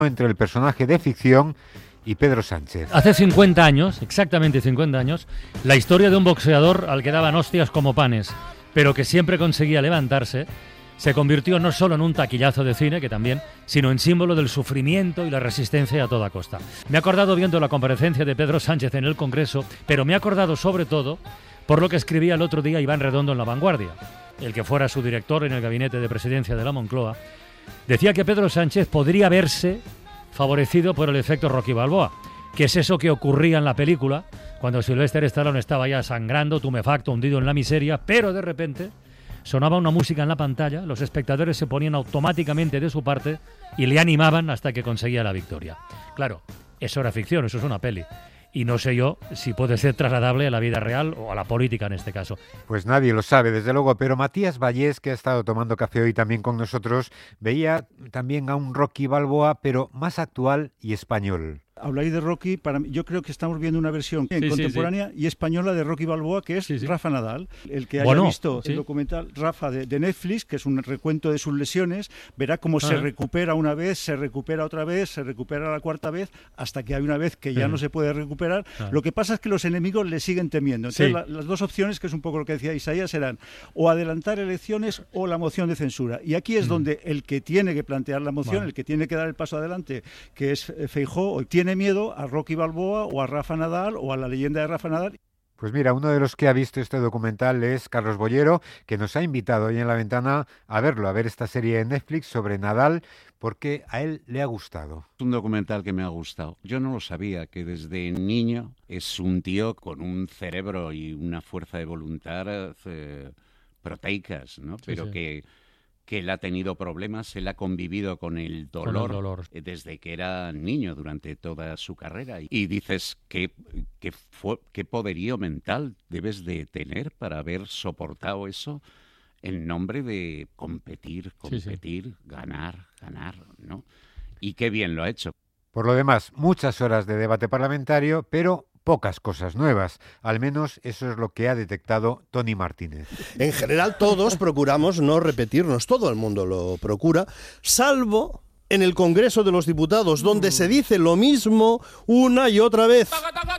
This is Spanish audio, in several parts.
entre el personaje de ficción y Pedro Sánchez. Hace 50 años, exactamente 50 años, la historia de un boxeador al que daban hostias como panes, pero que siempre conseguía levantarse, se convirtió no solo en un taquillazo de cine, que también, sino en símbolo del sufrimiento y la resistencia a toda costa. Me he acordado viendo la comparecencia de Pedro Sánchez en el Congreso, pero me he acordado sobre todo por lo que escribía el otro día Iván Redondo en La Vanguardia, el que fuera su director en el gabinete de presidencia de la Moncloa. Decía que Pedro Sánchez podría verse favorecido por el efecto Rocky Balboa, que es eso que ocurría en la película, cuando Sylvester Stallone estaba ya sangrando, tumefacto, hundido en la miseria, pero de repente sonaba una música en la pantalla, los espectadores se ponían automáticamente de su parte y le animaban hasta que conseguía la victoria. Claro, eso era ficción, eso es una peli. Y no sé yo si puede ser trasladable a la vida real o a la política en este caso. Pues nadie lo sabe, desde luego, pero Matías Vallés, que ha estado tomando café hoy también con nosotros, veía también a un Rocky Balboa, pero más actual y español. Habláis de Rocky, para mí, yo creo que estamos viendo una versión contemporánea y española de Rocky Balboa, que es Rafa Nadal. El que haya visto el documental Rafa de Netflix, que es un recuento de sus lesiones, verá cómo se recupera una vez, se recupera otra vez, se recupera la cuarta vez, hasta que hay una vez que ya no se puede recuperar. Lo que pasa es que los enemigos le siguen temiendo. Entonces, las dos opciones, que es un poco lo que decía Isaías, eran o adelantar elecciones o la moción de censura. Y aquí es donde el que tiene que plantear la moción, el que tiene que dar el paso adelante, que es Feijóo, tiene miedo a Rocky Balboa o a Rafa Nadal o a la leyenda de Rafa Nadal. Pues mira, uno de los que ha visto este documental es Carlos Bollero, que nos ha invitado hoy en La Ventana a verlo, a ver esta serie de Netflix sobre Nadal, porque a él le ha gustado. Es un documental que me ha gustado. Yo no lo sabía, que desde niño es un tío con un cerebro y una fuerza de voluntad proteicas, ¿no? Pero que él ha tenido problemas, él ha convivido con el dolor desde que era niño durante toda su carrera. Y dices, ¿qué poderío mental debes de tener para haber soportado eso en nombre de competir, ganar, ¿no? Y qué bien lo ha hecho. Por lo demás, muchas horas de debate parlamentario, pero pocas cosas nuevas. Al menos eso es lo que ha detectado Tony Martínez. En general todos procuramos no repetirnos, todo el mundo lo procura, salvo en el Congreso de los Diputados, donde se dice lo mismo una y otra vez.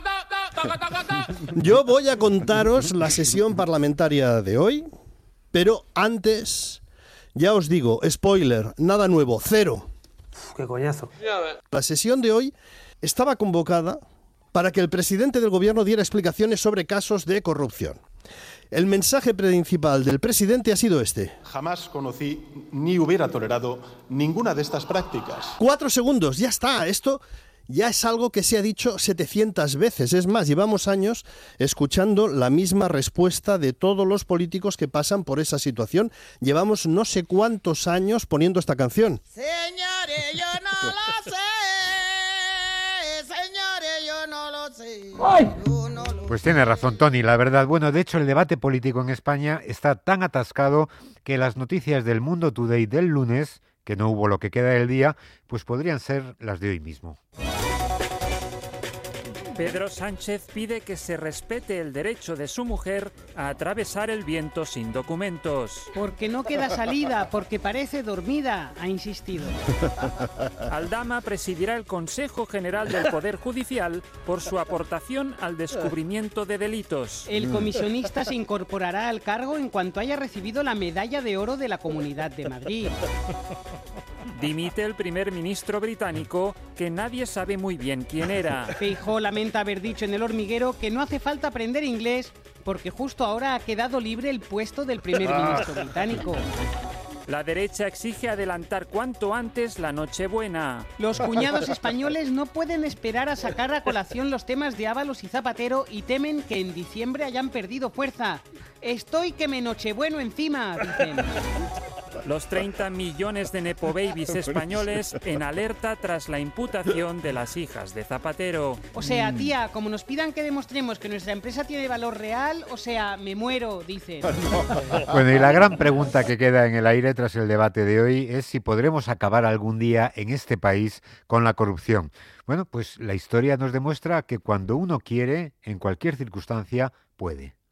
Yo voy a contaros la sesión parlamentaria de hoy, pero antes, ya os digo, spoiler, nada nuevo, cero. ¡Qué coñazo! La sesión de hoy estaba convocada para que el presidente del gobierno diera explicaciones sobre casos de corrupción. El mensaje principal del presidente ha sido este. Jamás conocí ni hubiera tolerado ninguna de estas prácticas. 4 segundos, ya está. Esto ya es algo que se ha dicho 700 veces. Es más, llevamos años escuchando la misma respuesta de todos los políticos que pasan por esa situación. Llevamos no sé cuántos años poniendo esta canción. Señores, yo no lo sé. Pues tiene razón Tony, la verdad. Bueno, de hecho el debate político en España está tan atascado que las noticias del Mundo Today del lunes, que no hubo lo que queda del día, pues podrían ser las de hoy mismo. Pedro Sánchez pide que se respete el derecho de su mujer a atravesar el viento sin documentos. Porque no queda salida, porque parece dormida, ha insistido. Aldama presidirá el Consejo General del Poder Judicial por su aportación al descubrimiento de delitos. El comisionista se incorporará al cargo en cuanto haya recibido la medalla de oro de la Comunidad de Madrid. Dimite el primer ministro británico, que nadie sabe muy bien quién era. Feijóo lamenta haber dicho en El Hormiguero que no hace falta aprender inglés porque justo ahora ha quedado libre el puesto del primer ministro británico. La derecha exige adelantar cuanto antes la Nochebuena. Los cuñados españoles no pueden esperar a sacar a colación los temas de Ábalos y Zapatero y temen que en diciembre hayan perdido fuerza. Estoy que me Nochebueno encima, dicen. Los 30 millones de nepo babies españoles en alerta tras la imputación de las hijas de Zapatero. O sea, tía, como nos pidan que demostremos que nuestra empresa tiene valor real, o sea, me muero, dicen. Bueno, y la gran pregunta que queda en el aire tras el debate de hoy es si podremos acabar algún día en este país con la corrupción. Bueno, pues la historia nos demuestra que cuando uno quiere, en cualquier circunstancia, puede.